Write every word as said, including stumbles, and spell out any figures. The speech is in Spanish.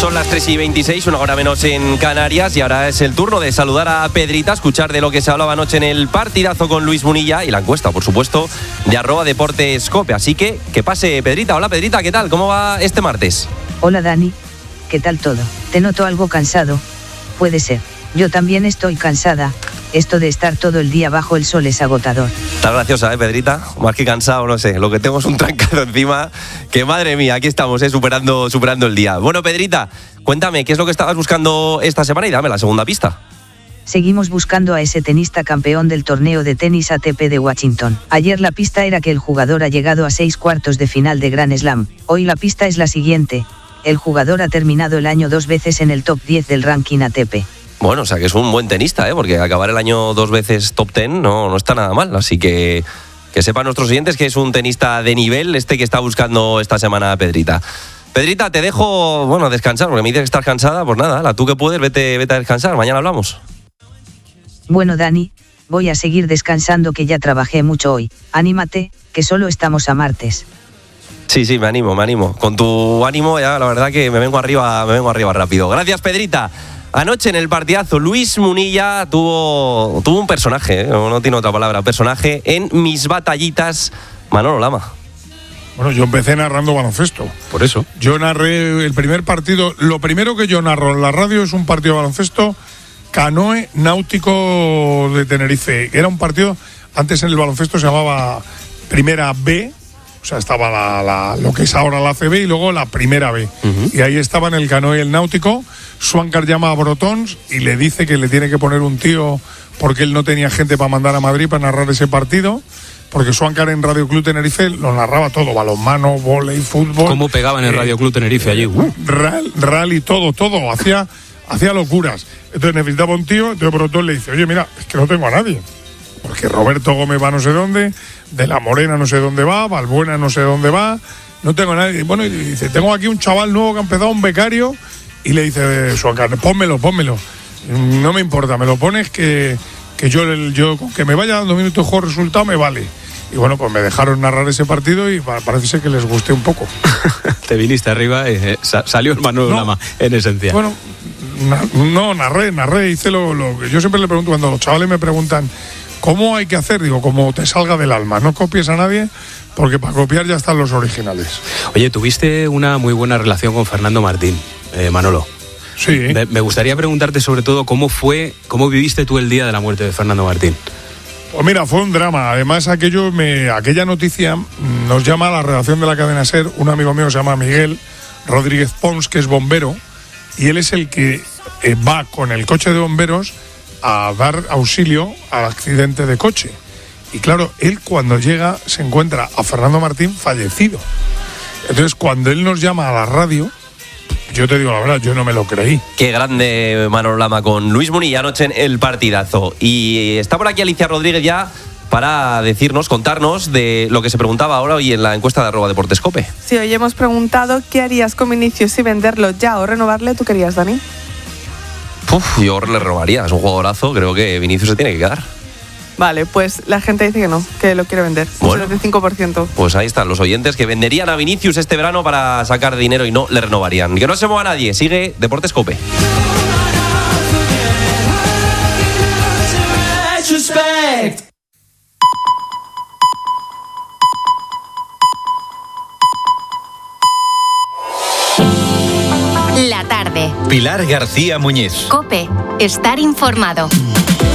Son las tres y veintiséis, una hora menos en Canarias, y ahora es el turno de saludar a Pedrita, escuchar de lo que se hablaba anoche en el partidazo con Luis Munilla y la encuesta, por supuesto, de arroba Deportes Cope. Así que, que pase Pedrita. Hola Pedrita, ¿qué tal? ¿Cómo va este martes? Hola Dani, ¿qué tal todo? Te noto algo cansado. Puede ser. Yo también estoy cansada. Esto de estar todo el día bajo el sol es agotador. Está graciosa, ¿eh, Pedrita? Más que cansado, no sé. Lo que tengo es un trancado encima. Que madre mía, aquí estamos, ¿eh? Superando, superando el día. Bueno, Pedrita, cuéntame, ¿qué es lo que estabas buscando esta semana? Y dame la segunda pista. Seguimos buscando a ese tenista campeón del torneo de tenis A T P de Washington. Ayer la pista era que el jugador ha llegado a seis cuartos de final de Grand Slam. Hoy la pista es la siguiente. El jugador ha terminado el año dos veces en el top diez del ranking A T P. Bueno, o sea que es un buen tenista, ¿eh? Porque acabar el año dos veces top diez no, no está nada mal. Así que que sepan nuestros oyentes que es un tenista de nivel este que está buscando esta semana Pedrita. Pedrita, te dejo, bueno, descansar, porque me dices que estás cansada. Pues nada, la tú que puedes, vete, vete a descansar. Mañana hablamos. Bueno, Dani, voy a seguir descansando, que ya trabajé mucho hoy. Anímate, que solo estamos a martes. Sí, sí, me animo, me animo. Con tu ánimo ya la verdad que me vengo arriba, me vengo arriba rápido. Gracias, Pedrita. Anoche en el partidazo, Luis Munilla tuvo, tuvo un personaje, ¿eh? no, no tiene otra palabra, personaje en Mis Batallitas, Manolo Lama. Bueno, yo empecé narrando baloncesto. Por eso. Yo narré el primer partido, lo primero que yo narro en la radio es un partido de baloncesto, Canoe Náutico de Tenerife. Era un partido, antes en el baloncesto se llamaba Primera B, o sea, estaba la, la, lo que es ahora la C B y luego la Primera B. Uh-huh. Y ahí estaban el Canoe y el Náutico. Swankar llama a Brotons y le dice que le tiene que poner un tío porque él no tenía gente para mandar a Madrid para narrar ese partido, porque Swankar en Radio Club Tenerife lo narraba todo, balonmano, vóley, fútbol. ¿Cómo pegaban en eh, Radio Club Tenerife allí? Uh. Rally, rally, todo, todo, hacía, hacía locuras. Entonces necesitaba un tío, entonces Brotons le dice, oye, mira, es que no tengo a nadie, porque Roberto Gómez va no sé dónde, De la Morena no sé dónde va, Balbuena no sé dónde va, no tengo a nadie. Bueno, y dice, tengo aquí un chaval nuevo que ha empezado, un becario. Y le dice Swankar, pónmelo, pónmelo. No me importa, me lo pones que, que yo, yo con que me vaya dando minutos mejor resultado me vale. Y bueno, pues me dejaron narrar ese partido y parece ser que les gusté un poco. Te viniste arriba y eh, salió el Manolo no, Lama, en esencia. Bueno, na, no, narré, narré, hice lo, lo que yo siempre le pregunto cuando los chavales me preguntan ¿cómo hay que hacer? Digo, como te salga del alma, no copies a nadie, porque para copiar ya están los originales. Oye, tuviste una muy buena relación con Fernando Martín. Eh, Manolo. Sí. Me, me gustaría preguntarte sobre todo cómo fue, cómo viviste tú el día de la muerte de Fernando Martín. Pues mira, fue un drama. Además, aquello me, aquella noticia nos llama a la redacción de la cadena SER. Un amigo mío se llama Miguel Rodríguez Pons, que es bombero, y él es el que eh, va con el coche de bomberos a dar auxilio al accidente de coche. Y claro, él cuando llega se encuentra a Fernando Martín fallecido. Entonces, cuando él nos llama a la radio, yo te digo la verdad, yo no me lo creí. Qué grande Manolo Lama con Luis Munilla anoche en el partidazo. Y está por aquí Alicia Rodríguez ya para decirnos, contarnos de lo que se preguntaba ahora hoy en la encuesta de arroba Deportes Cope. Sí, hoy hemos preguntado qué harías con Vinicius, si venderlo ya o renovarle. ¿Tú querías, Dani? Uf, yo le renovaría, es un jugadorazo, creo que Vinicius se tiene que quedar. Vale, pues la gente dice que no, que lo quiere vender. Bueno, un setenta y cinco por ciento. Pues ahí están los oyentes que venderían a Vinicius este verano para sacar dinero y no le renovarían. Que no se mueva nadie, sigue Deportes Cope. La tarde. Pilar García Muñiz. Cope, estar informado.